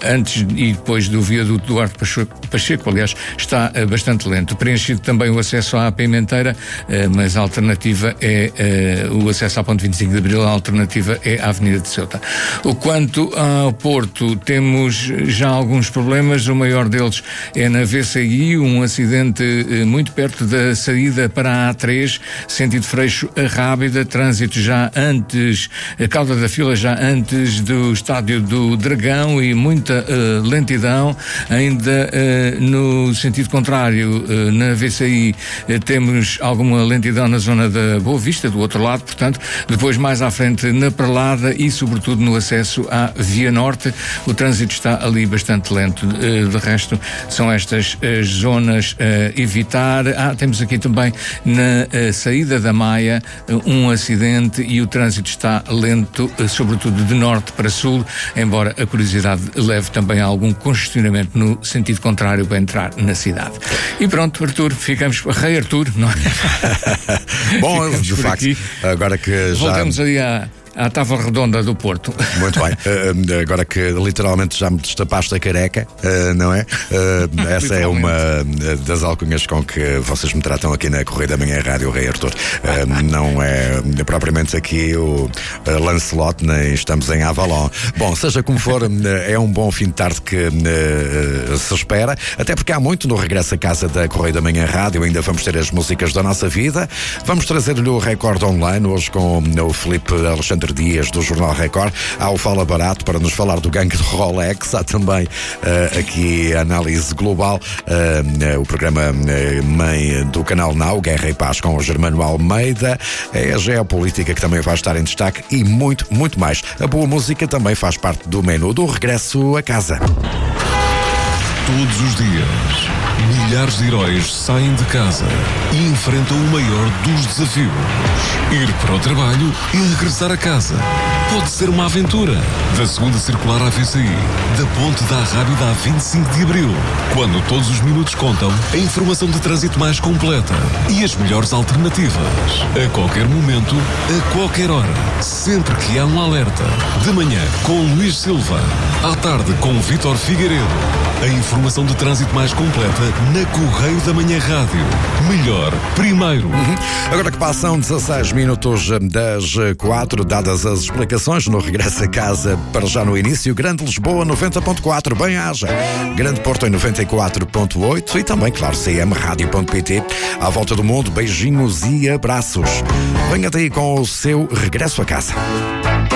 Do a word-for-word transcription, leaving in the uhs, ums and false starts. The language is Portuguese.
antes e depois do viaduto Duarte Pacheco, aliás, está uh, bastante lento. Preenchido também o acesso à Pimenteira, uh, mas a alternativa é uh, o acesso à Ponte vinte e cinco de Abril, a alternativa é a Avenida de Ceuta. O quanto ao Porto, temos já alguns problemas. O maior deles é na V C I, um acidente uh, muito perto da saída para a A três, sentido Freixo a Rábida, trânsito já antes, a cauda da fila já antes do Estádio do Dragão e muita uh, lentidão. Ainda uh, no sentido contrário, uh, na V C I uh, temos alguma lentidão na zona da Boa Vista, do outro lado, portanto, depois mais à frente na Perlada e sobretudo no acesso à Via Norte, o trânsito está ali bastante lento. Uh, de resto, são estas as zonas a evitar. Ah, temos aqui também na uh, saída da Maia uh, um acidente e o trânsito está lento, uh, sobretudo de norte para sul, embora a curiosidade leve também a algum congestionamento no sentido contrário para entrar na cidade. E pronto, Artur, ficamos, Rei Artur, não é? Bom, ficamos de facto, aqui. Agora que já... Voltamos ali à... à Távola Redonda do Porto. Muito bem. Uh, agora que literalmente já me destapaste a careca, uh, não é? Uh, essa é uma das alcunhas com que vocês me tratam aqui na Correio da Manhã Rádio Rei Artur. Uh, não é propriamente aqui o uh, Lancelot, nem estamos em Avalon. Bom, seja como for, uh, é um bom fim de tarde que uh, se espera, até porque há muito no regresso a casa da Correio da Manhã Rádio. Ainda vamos ter as músicas da nossa vida. Vamos trazer-lhe o Record Online, hoje com o Filipe Alexandre Dias, do Jornal Record. Há o Fala Barato para nos falar do gangue de Rolex. Há também uh, aqui a análise global, uh, uh, o programa uh, mãe do canal Now, Guerra e Paz, com o Germano Almeida, é a geopolítica que também vai estar em destaque e muito, muito mais. A boa música também faz parte do menu do regresso a casa. Todos os dias, milhares de heróis saem de casa e enfrentam o maior dos desafios. Ir para o trabalho e regressar a casa. Pode ser uma aventura. Da segunda circular à V C I, da Ponte da Rábida a vinte e cinco de Abril. Quando todos os minutos contam, a informação de trânsito mais completa e as melhores alternativas. A qualquer momento, a qualquer hora. Sempre que há um alerta. De manhã, com Luís Silva. À tarde, com Vítor Figueiredo. A informação de trânsito mais completa na Correio da Manhã Rádio. Melhor, primeiro. Uhum. Agora que passam dezasseis minutos das quatro, dadas as explicações, no regresso a casa, para já no início, Grande Lisboa noventa ponto quatro, bem-aja. Grande Porto em noventa e quatro ponto oito e também, claro, c m rádio ponto p t. À volta do mundo, beijinhos e abraços. Venha daí com o seu regresso a casa.